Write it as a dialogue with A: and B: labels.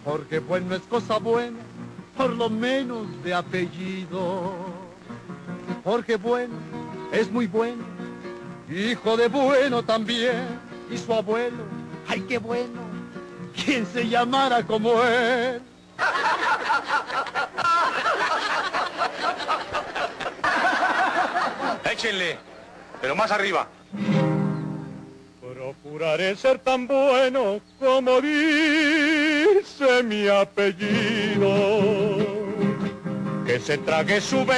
A: Porque bueno es cosa buena, por lo menos de apellido. Porque bueno es muy bueno, hijo de bueno también. Y su abuelo, ay qué bueno, quien se llamara como él.
B: Échenle, pero más arriba.
A: Procuraré ser tan bueno como dice mi apellido, que se trague su